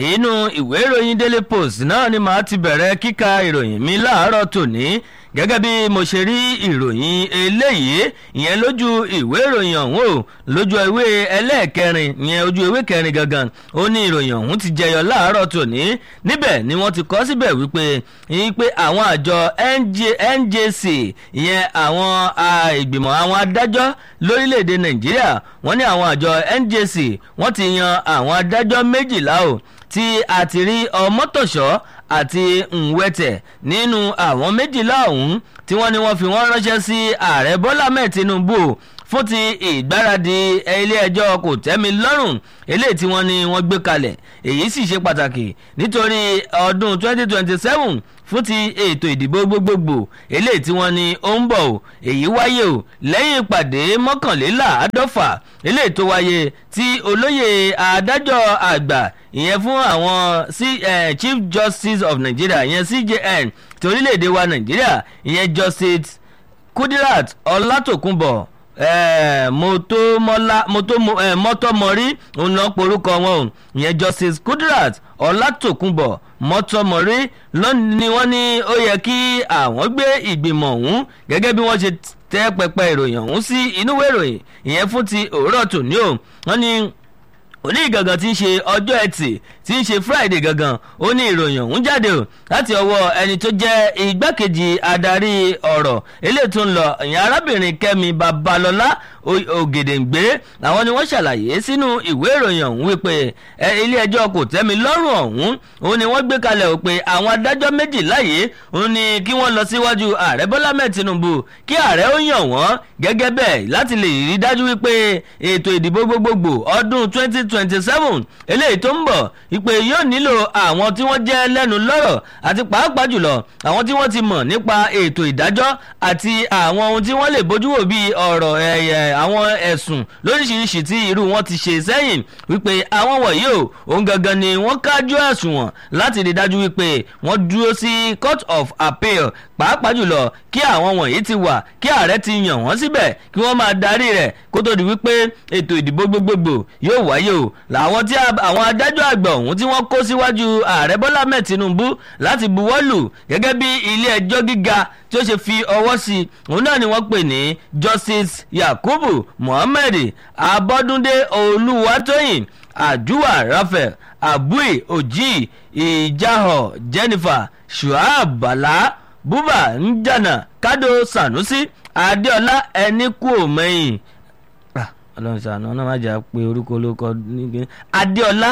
inú ìwé ìròyìn Daily Post náà ni màá ti bẹ̀rẹ̀ kíka ìròyìn mi láàárọ̀ tòní gẹ́gẹ́ bí mo ṣe rí ìròyìn eléyìí ìyẹn lójú ìwé ìròyìn ọ̀hún o lójú ìwé ẹlẹ́ẹ̀kẹrin ìyẹn ojú ìwé kẹrin gangan ó ní ìròyìn ọ̀hún ti jẹyọ láàárọ̀ tòní níbẹ̀ ni wọ́n ti kọ síbẹ̀ wípé àwọn àjọ NJC ìyẹn àwọn ìgbìmọ̀ àwọn adájọ́ lórílẹ̀‐èdè Nàìjíríà wọ́n ní àwọn àjọ NJC wọ́n ti yan àwọn adájọ́ 12 o tí a ti rí Ọmọ́tòṣọ́ àti Nwẹ̀tẹ̀ nínú àwọn 12 ọ̀hún tí wọ́n ní wọ́n fi wọ́n ránṣẹ́ sí ààrẹ Bọ́lá Ahmed Tinubu fún ti ìgbáradì ilé-ẹjọ́ kòtẹ́milọ́rùn eléyìí tí wọ́n ní wọ́n gbé kalẹ̀ èyí sì ṣe pàtàkì nítorí ọdún 2027 fún ti ètò ìdìbò gbogbogbò eléyìí tí wọ́n ní ó ń bọ̀ o èyí wáyé o lẹ́yìn ìpàdé 1,150 eléyìí tó wáyé tí olóyè adájọ́ àgbà ìyẹn fún àwọn Chief Justice of Nigeria ìyẹn CJN ti orílẹ̀-èdè wa Nàìjíríà ìyẹn Justice Kudirat Ọlátòkunbọ̀ mọ́tọ́mọ́rí òun náà porúkọ wọn o ìyẹn Justice Kudirat Ọlátòkunbọ̀ mọ́tọ́mọ́rí ni wọ́n ní ó yẹ kí àwọn gbé ìgbìmọ̀ ọ̀hún gẹ́gẹ́ bí wọ́n ṣe tẹ́ pẹpẹ ìròyìn ọ̀hún sí inúwé ìròyìn ìyẹn fún ti òwúrọ̀ tòní o wọ́n ní òní gangan tí ń ṣe ọjọ́ ẹtì tí ń ṣe Friday gangan ó ní ìròyìn ọ̀hún jáde o láti ọwọ́ ẹni tó jẹ́ igbákejì adarí ọ̀rọ̀ eléyìí tó ń lọ ìyẹn arábìnrin Kẹ́mi Babalọ́lá Ògèdèǹgbé àwọn ni wọ́n ṣàlàyé sínú ìwé ìròyìn ọ̀hún wípé ilé-ẹjọ́ kòtẹ́milọ́rùn ọ̀hún òun ni wọ́n gbé kalẹ̀ ò pé àwọn adájọ́ 12 yìí òun ni kí wọ́n lọ síwájú ààrẹ Bọ́lá Ahmed Tinubu kí ààrẹ ó yàn wọ́n gẹ́gẹ́ bẹ́ẹ̀ láti lè rí dájú wípé ètò ìdìbò gbogbogbò ọdún 2027 eléyìí tó ń bọ̀ wípé yóò nílò àwọn tí wọ́n jẹ́ lẹ́nu lọ́rọ̀ àti pàápàá jùlọ àwọn tí wọ́n ti mọ̀ nípa ètò ìdájọ́ àti àwọn ohun tí wọ́n lè bójú wò bíi ọ̀rọ̀ àwọn ẹ̀sùn lóríṣiríṣi tí irú wọn ti ṣe sẹ́yìn wípé àwọn wọ̀nyí o òun gangan ni wọ́n kájú ẹ̀sùn wọn láti rí dájú wípé wọ́n dúró sí Court of Appeal pàápàá jùlọ kí àwọn wọ̀nyí ti wà kí ààrẹ ti yàn wọ́n síbẹ̀ kí wọ́n máa darí rẹ̀ kó tó di wípé ètò ìdìbò gbogbogbò yóò wáyé o làwọn tí àwọn adájọ́ àgbà ọ̀hún tí wọ́n kó síwájú ààrẹ Bọ́lá Ahmed Tinubu láti buwọ́lù gẹ́gẹ́ bí ilé ẹjọ́ gíga tí ó ṣe fi ọwọ́ sí òun náà ni wọ́n pè ní Justice Yakubu Muhammed Abọ́dúndé Olúwatóyìn Àjúwà Raphael Abui Oji Ìjáhọ̀ Jennifer Shuaib Bala Buba Njana Kado Sanusi Adéọlá Ẹnikúòmẹ́yìn ọlọ́run ṣàánú ọ̀nà má jà pé orúkọ olóko nígbẹ́ Adéọlá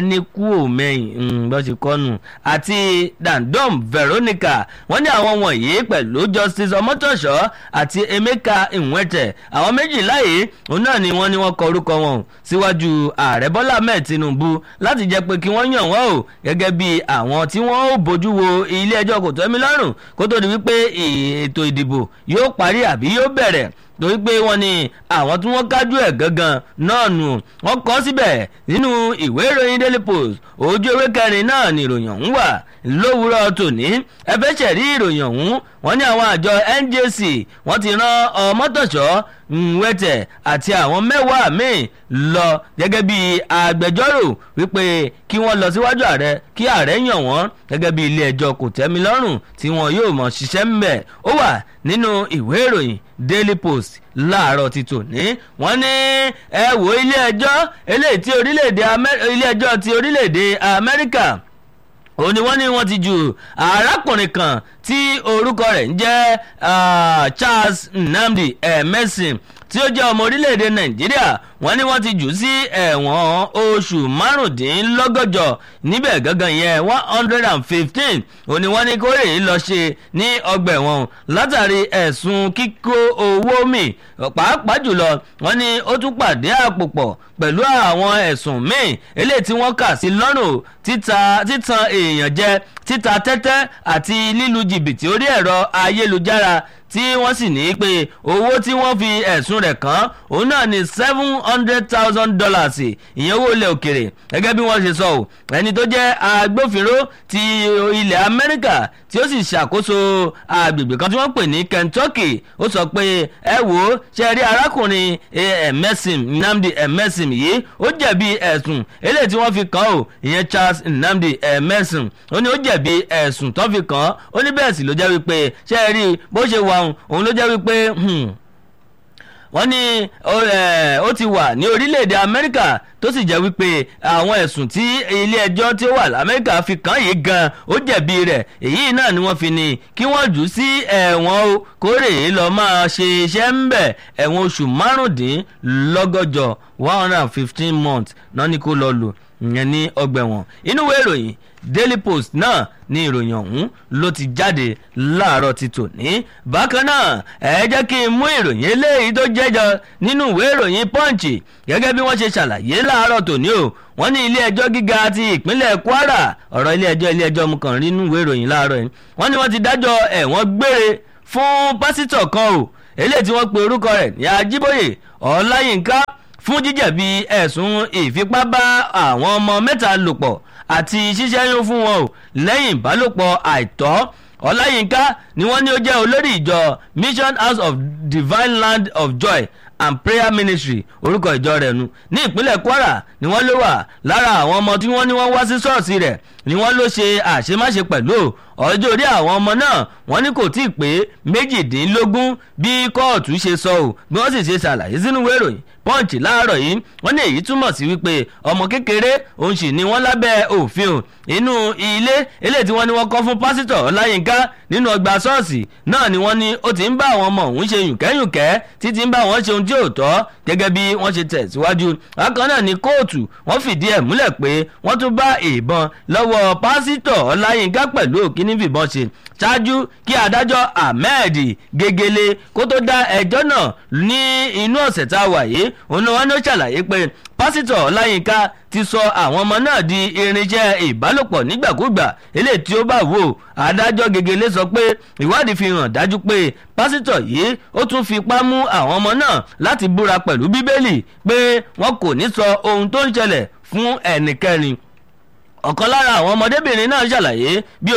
Ẹnikúòmẹ́yìn bó ṣe kọ́nù àti Dandom Veronica wọ́n ní àwọn wọ̀nyí pẹ̀lú Justice Ọmọ́tòṣọ́ àti Emeka Nwẹ̀tẹ̀ àwọn 12 yìí òun náà ni wọ́n ní wọ́n kọ orúkọ wọn síwájú ààrẹ Bọ́lá Ahmed Tinubu láti jẹ́ pé kí wọ́n yàn wọ́n o gẹ́gẹ́ bí àwọn tí wọ́n ó bójú wo ilé ẹjọ́ kòtẹ́milọ́rùn kó tó di wípé ètò ìdìbò yóò parí àbí yóò bẹ̀rẹ̀ torí pé wọ́n ní àwọn tí wọ́n kájú ẹ̀ gangan náà nù wọ́n kọ síbẹ̀ nínú ìwé ìròyìn Daily Post ojú ewé kẹrin náà ni ìròyìn ọ̀hún wà lówùúrọ̀ tòní ẹ fẹ́ ṣẹ̀rí ìròyìn ọ̀hún wọ́n ní àwọn àjọ NJC wọ́n ti rán Ọmọ́tòṣọ́ Nwẹ̀tẹ̀ àti àwọn 10 míì lọ gẹ́gẹ́ bí agbẹjọ́rò wípé kí wọ́n lọ síwájú ààrẹ kí ààrẹ yàn wọ́n gẹ́gẹ́ bí ilé ẹjọ́ kòtẹ́milọ́rùn tí wọn yóò mọ̀ ṣiṣẹ́ ńbẹ̀ ó wà nínú ìwé ìròyìn Daily Post láàárọ̀ ti tòní wọ́n ní ẹ wo ilé ẹjọ́ eléyìí tí ilé ẹjọ́ ti orílẹ̀-èdè Amẹ́ríkà ó ní wọ́n ní wọ́n ti ju arákùnrin kan tí orúkọ rẹ̀ ń jẹ́ Charles Nnamdi Emerson tí ó jẹ́ ọmọ orílẹ̀-èdè Nàìjíríà wọ́n ní wọ́n ti jù sí ẹ̀wọ̀n oṣù 15 níbẹ̀ gangan yẹn 115 ó ní wọ́n ní kó rè é lọ ṣe ní ọgbà ẹ̀wọ̀n látàrí ẹ̀sùn kíkó owó mì pàápàá jùlọ wọ́n ní ó tún pàdé àpòpọ̀ pẹ̀lú àwọn ẹ̀sùn míì eléyìí tí wọ́n kà sí lọ́rùn títan èèyàn jẹ títa tẹ́tẹ́ àti lílu jìbìtì orí ẹ̀rọ ayélujára tí wọ́n sì ní pé owó tí wọ́n fi ẹ̀sùn rẹ̀ kàn òun náà ní $700,000 ìyẹn owó ilẹ̀ òkèrè gẹ́gẹ́ bí wọ́n ṣe sọ ò ẹni tó jẹ́ agbófinró ti ilẹ̀ Amẹ́ríkà tí ó sì ṣàkóso agbègbè kan tí wọ́n pè ní Kentucky ó sọ pé ẹ wò ó ṣe rí arákùnrin Nnamdi Emesim yìí ó jẹ̀bi ẹ̀sùn eléyìí tí wọ́n fi kàn ó ìyẹn Charles Nnamdi Emesim ó ní ó jẹ̀bi ẹ̀sùn tó fi kàn ó ní bẹ́ẹ̀ sì ló jẹ́ wípé ṣe rí bó ṣe wà òun ló jẹ́ wípé wọ́n ní ó ti wà ní orílẹ̀-èdè Amẹ́ríkà tó sì jẹ́ wípé àwọn ẹ̀sùn tí ilé ẹjọ́ tí ó wà lamẹ́ríkà fi kàn yìí gan ó jẹ̀bi rẹ̀ èyí náà ni wọ́n fi ní kí wọ́n jù ú sí ẹ̀wọ̀n o kórè lọ máa ṣe iṣẹ́ ń bẹ̀ ẹ̀wọ̀n oṣù márùndínlọ́gọ́jọ 115 months náà ni kó lọ lò ìyẹn ní ọgbà ẹ̀wọ̀n inú ìwé ìròyìn Daily Post náà ní ìròyìn ọ̀hún ló ti jáde láàárọ̀ ti tòní bákan náà ẹ jẹ́ kí n mú ìròyìn eléyìí tó jẹjọ nínú ìwé ìròyìn Punch gẹ́gẹ́ bí wọ́n ṣe ṣàlàyé láàárọ̀ tòní o wọ́n ní ilé ẹjọ́ gíga ti ìpínlẹ̀ Kwara ọ̀rọ̀ ilé ẹjọ́ mú kàn rí nínú ìwé ìròyìn láàárọ̀ yìí wọ́n ní wọ́n ti dájọ́ ẹ̀wọ̀n gbére fún pásítọ̀ kan o eléyìí tí wọ́n pe orúkọ rẹ̀ ní Ajíbóyè Ọláyínká fún jíjẹ̀bi ẹ̀sùn ìfipá bá àwọn ọmọ mẹ́ta lò pọ̀ àti ṣíṣẹ́yún fún wọn o lẹ́yìn ìbálòpọ̀ àìtọ́ Ọláyínká ni wọ́n ní ó jẹ́ olórí ìjọ Mission House of Divine Land of Joy and Prayer Ministry orúkọ ìjọ rẹ̀ nu ní ìpínlẹ̀ Kwara ni wọ́n ló wà lára àwọn ọmọ tí wọ́n ní wọ́n wá sí ṣọ́ọ̀ṣì rẹ̀ ni wọ́n ló ṣe àṣemáṣe pẹ̀lú ọjọ́ orí àwọn ọmọ náà wọ́n ní kò tí ì pé méjìdínlógún bí kóòtù ṣe sọ ò bí wọ́n sì ṣe ṣàlàyé sínú ìwé ìròyìn Punch láàárọ̀ yìí wọ́n ní èyí túmọ̀ sí wípé ọmọ kékeré òun sì ni wọ́n lábẹ́ òfin o inú ilé eléyìí tí wọ́n ní wọ́n kọ́ fún pásítọ̀ Ọláyínká nínú ọgbà ṣọ́ọ̀ṣì náà ni wọ́n ní ó ti ń bá àwọn ọmọ òun ṣe yùnkẹ́yùnkẹ́ títí ń bá wọn ṣe ohun tí ò tọ́ gẹ́gẹ́ bí wọ́n ṣe tẹ̀síwájú bákan náà ní kóòtù wọ́n fìdí ẹ̀ múlẹ̀ pé wọ́n tún bá ìbọn lọ́wọ́ pásítọ̀ Ọláyínká pẹ̀lú òkíní fìbọn ṣe ṣáájú kí adájọ́ Ahmed Gegele kó tó dá ẹjọ́ náà ní inú ọ̀sẹ̀ tá a wà yìí òun ni wọ́n ní ó ṣàlàyé pé pásítọ̀ Ọláyínká ti sọ àwọn ọmọ náà di irinṣẹ́ ìbálòpọ̀ nígbàkúgbà eléyìí tí ó bá wò adájọ́ Gegele sọ pé ìwádìí fi hàn dájú pé pásítọ̀ yìí ó tún fipá mú àwọn ọmọ náà láti búra pẹ̀lú Bíbélì pé wọn kò ní sọ ohun tó ń ṣẹlẹ̀ fún ẹnikẹ́ni ọ̀kan lára àwọn ọmọdébìnrin náà ṣàlàyé bí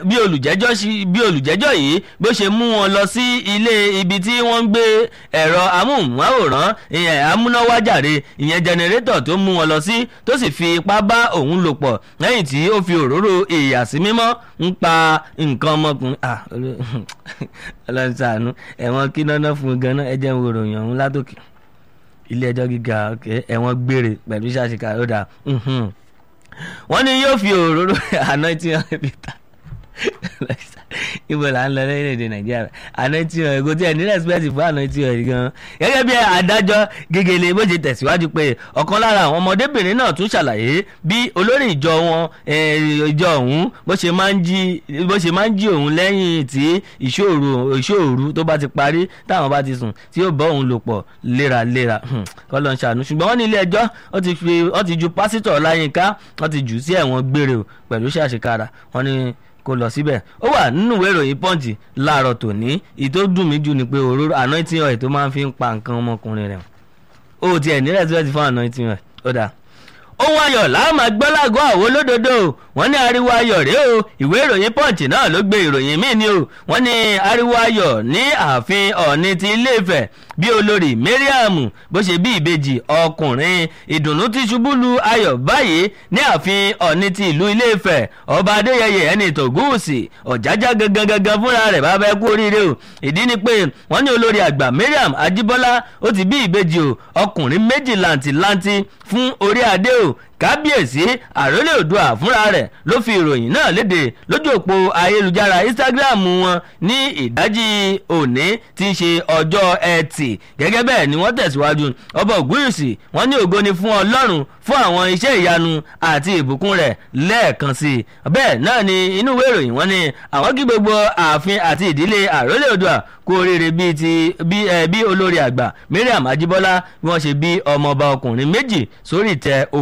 olùjẹ́jọ́ yìí bó ṣe mú wọn lọ sí ilé ibi tí wọ́n ń gbé ẹ̀rọ amóhùnmáwòrán ìyẹn amúnáwájàre ìyẹn jẹnẹrétọ̀ tó mú wọn lọ sí tó sì fi ipá bá òun lò pọ̀ lẹ́yìn tí ó fi òróró ìyàsímímọ́ ń pa nǹkan ọmọkùnrin ọlọ́sàánú ẹ̀wọ̀n kí náná fún ganan ẹ̀jẹ̀ ń wo ròyìn ọ̀hún látòkè ilé ẹjọ́ gíga ẹ̀wọ̀n gbére pẹ̀lú ṣàṣìkà ó dà wọ́n ní yóò fi òróró anointing oil peter ibo là ń lọ lórílẹ̀‐èdè Nàìjíríà anointing oil kò tí ẹ̀ ní respect fún anointing oil gan gẹ́gẹ́ bí adájọ́ Gegele bó ṣe tẹ̀síwájú pé ọ̀kan lára àwọn ọmọdébìnrin náà tún ṣàlàyé bí olórí ìjọ wọn ìjọ ọ̀hún bó ṣe máa ń jí òun lẹ́yìn tí ìṣòru tó bá ti parí táwọn bá ti sùn tí ó bọ́ òun lò pọ̀ léraléra kọ́ ló ń ṣàánú ṣùgbọ́n wọ́n ní ilé ẹjọ́ wọ́n ti ju pásítọ̀ Ọláyínká wọ́n ti jù sí ẹ̀wọ̀n gbére pẹ̀lú ṣàṣekára wọ́n ní kò lọ síbẹ̀ ó wà nínú ìwé ìròyìn Punch láàárọ̀ tòní ìtó dùn mí jù ni pé òróró anointing oil tó máa ń fi ń pa nǹkan ọmọkùnrin rẹ̀ ó tiẹ̀ ní respect fún anointing oil ó dáa ohun ayọ̀ láàmà gbọ́lágọ́ àwọn olódodo wọ́n ní ariwo ayọ̀ rèé o ìwé ìròyìn Punch náà ló gbé ìròyìn míì ni o wọ́n ní ariwo ayọ̀ ní ààfin Ọ̀ọ̀ni ti Ilé-Ifẹ̀ bí olórí Mariam bó ṣe bí ìbejì ọkùnrin ìdùnnú ti ṣubú lu ayọ̀ báyìí ní ààfin Ọ̀ọ̀ni ti ìlú Ilé-Ifẹ̀ ọba Adéyẹyè ẹni Tògúùsì Ọ̀jájá gangan fúnra rẹ̀ bá fẹ́ kú oríire o ìdí ni pé wọ́n ní olórí àgbà Mariam Ajíbọ́lá ó ti bí ìbejì o ọkùnrin méjì làǹtìlanti fún orí adé o kábíyèsí àrólé Oòduà fúnra rẹ̀ ló fi ìròyìn náà léde lójú òpó ayélujára Instagram wọn ní ìdájí òní tí í ṣe ọjọ́ Ẹtì gẹ́gẹ́ bẹ́ẹ̀ ni wọ́n tẹ̀síwájú ọba Ògúnyùsì wọ́n ní ògo ni fún Ọlọ́run fún àwọn iṣẹ́ ìyanu àti ìbùkún rẹ̀ lẹ́ẹ̀kan sí i bẹ́ẹ̀ náà ni inú ìwé ìròyìn wọn ni àwọn kí gbogbo ààfin àti ìdílé àrólé Oòduà kú oríire bí olórí àgbà Mariam Ajíbọ́lá bí wọ́n ṣe bí ọmọọba ọkùnrin méjì sórí ìtẹ́ Odùduwà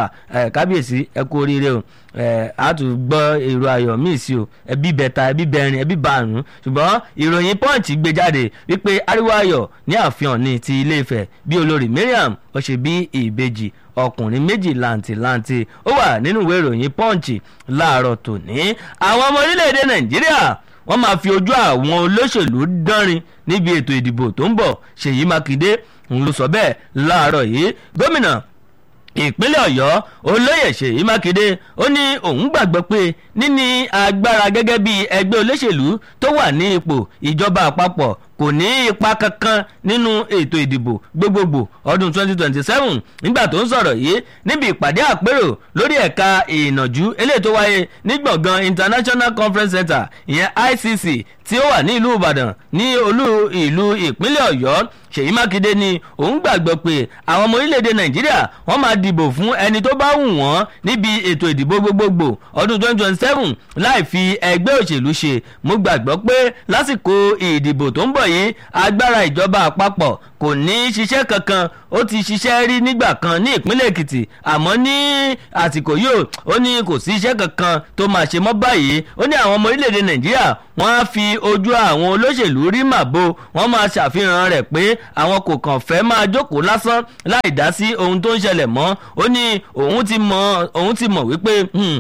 kábíyèsí ẹ kú oríire o a tún gbọ́ èrò ayọ̀ míì sí o ẹbí bẹ̀ta ẹbí bẹ̀rin ẹbí bàrún ṣùgbọ́n ìròyìn punch gbé jáde wípé ariwo ayọ̀ ní àfihàn ní ti ilé Ifẹ̀ bí olórí Mariam ó ṣe bí ìbejì ọkùnrin méjì làǹtìlanti ó wà nínú ìwé ìròyìn punch láàárọ̀ tòní. àwọn ọmọ orílẹ̀-èdè Nàìjíríà wọ́n máa fi ojú àwọn olóṣèlú dánrin níbi ètò ìdìbò tó ń bọ̀. Ṣèyí Mákindé ń ló sọ bẹ́ẹ̀ láàárọ̀ yìí. Gómìnà ìpínlẹ̀ Ọ̀yọ́ olóyè Ṣèyí Mákindé ó ní òun gbàgbọ́ pé níní agbára gẹ́gẹ́ bí ẹgbẹ́ olóṣèlú tó wà ní ipò ìjọba àpapọ̀ kò ní ipa kankan nínú ètò ìdìbò gbogbogbò ọdún 2027 nígbà tó ń sọ̀rọ̀ yìí níbi ìpàdé àpérò lórí ẹ̀ka ìnàjú eléyìí tó wáyé ní gbọ̀ngàn International Conference Center ìyẹn ICC tí ó wà ní ìlú Ìbàdàn ní olú ìlú ìpínlẹ̀ Ọ̀yọ́. Ṣèyí Mákindé ní òun gbàgbọ́ pé àwọn ọmọ orílẹ̀-èdè Nàìjíríà wọ́n máa dìbò fún ẹni tó bá wù wọ́n níbi ètò ìdìbò gbogbogbò ọdún 2027 láì fi ẹgbẹ́ òṣèlú ṣe. Mo gbàgbọ́ pé lásìkò ìdìbò tó ń bọ̀ yìí agbára ìjọba àpapọ̀ kò ní ṣiṣẹ́ kankan. Ó ti ṣiṣẹ́ rí nígbà kan ní ìpínlẹ̀ Èkìtì àmọ́ ní àsìkò yìí ó ní kò sí iṣẹ́ kankan tó máa ṣe mọ́ báyìí. Ó ní àwọn ọmọ orílẹ̀-èdè Nàìjíríà wọ́n á fi ojú àwọn olóṣèlú rí màbo wọ́n máa ṣàfihàn rẹ̀ pé àwọn kò kàn fẹ́ máa jókòó lásán láì dá sí ohun tó ń ṣẹlẹ̀ mọ́. Ó ní òun ti mọ̀ wípé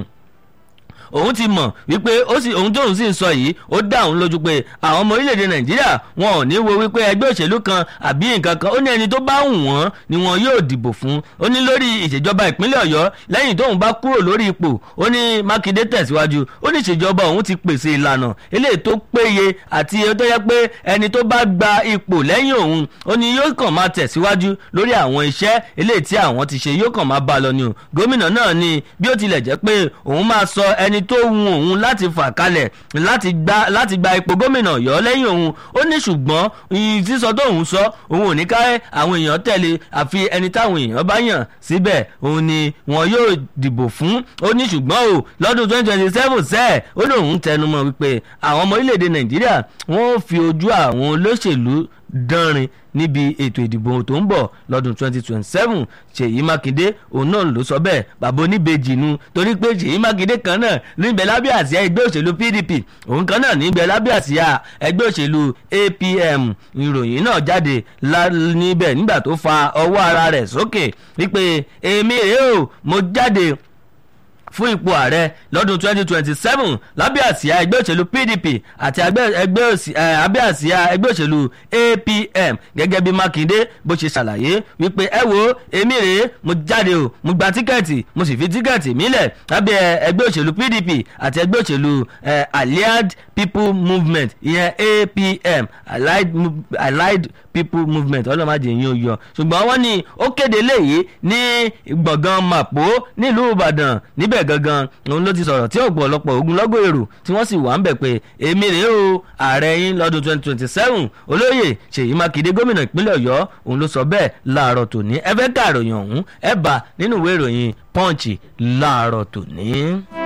òun ti mọ̀ wípé ohun tóun sì ń sọ yìí ó dá òun lójú pé àwọn ọmọ orílẹ̀-èdè Nàìjíríà wọn ò ní wo wípé ẹgbẹ́ òṣèlú kan àbí nǹkan kan. Ó ní ẹni tó bá wù wọ́n ni wọn yóò dìbò fún. Ó ní lórí ìṣèjọba ìpínlẹ̀ Ọ̀yọ́ lẹ́yìn tóun bá kúrò lórí ipò ó ní Mákindé tẹ̀síwájú ó ní ìṣèjọba òun ti pèsè ìlànà eléyìí tó péye àti tó yẹ pé ẹni tó bá gba ipò lẹ́yìn òun ó ní yóò kàn máa tẹ̀síwájú lórí àwọn iṣẹ́ eléyìí tí àwọn ti ṣe yóò kàn máa bá lọ ni o. Gómìnà náà ni bí ó tilẹ̀ jẹ́ pé òun máa sọ ẹni tó wù òun láti fà kalẹ̀ láti gba ipò gómìnà Ọ̀yọ́ lẹ́yìn òun. Ó ní ṣùgbọ́n sísọ tó òun sọ òun ò ní ká àwọn èèyàn tẹ̀lé àfi ẹni táwọn èèyàn bá yàn síbẹ̀ òun ni wọn yóò dìbò fún. Ó ní ṣùgbọ́n o lọ́dún 2027 sẹ́ẹ̀ ó lóun tẹnumọ́ wípé àwọn ọmọ orílẹ̀-èdè Nàìjíríà wọ́n fi ojú àwọn olóṣèlú dánrin níbi ètò ìdìbò tó ń bọ̀ lọ́dún 2027. Ṣèyí Mákindé òun náà ló sọ bẹ́ẹ̀ bàbá oníbejì nu torí pé Ṣèyí Mákindé kan náà níbẹ̀ lábẹ́ àsíá ẹgbẹ́ òṣèlú PDP òun kan náà níbẹ̀ lábẹ́ àsíá ẹgbẹ́ òṣèlú APM. ìròyìn náà jáde níbẹ̀ nígbà tó fa ọwọ́ ara rẹ̀ sókè wípé èmi rèé o mo jáde fún ipò ààrẹ lọ́dún 2027 lábẹ́ àsíá ẹgbẹ́ òṣèlú PDP àti abẹ́ àsíá ẹgbẹ́ òṣèlú APM gẹ́gẹ́ bí Mákindé bó ṣe ṣàlàyé wípé ẹ wo èmi rèé mo jáde o mo gba tíkẹ́ẹ̀tì mo sì fi tíkẹ́ẹ̀tì mílẹ̀ lábẹ́ ẹgbẹ́ òṣèlú PDP àti ẹgbẹ́ òṣèlú Allied People Movement ìyẹn APM Allied People Movement ọlọ́màjì yín ó yọ ṣùgbọ́n wọ́n ní ó kéde léyìí ní gbọ̀ngàn Màpó nílùú Ìbàdàn níbẹ̀ gangan òun ló ti sọ̀rọ̀ tí ọ̀pọ̀lọpọ̀ ogunlọ́gọ̀ èrò tí wọ́n sì wà ń bẹ̀ pé èmi rèé o ààrẹ yín lọ́dún 2027. olóyè Ṣèyí Mákindé gómìnà ìpínlẹ̀ Ọ̀yọ́ òun ló sọ bẹ́ẹ̀ láàárọ̀ tòní. ẹ fẹ́ kàròyìn ọ̀hún ẹ bá nínú ìwé ìròyìn Punch láàárọ̀ tòní.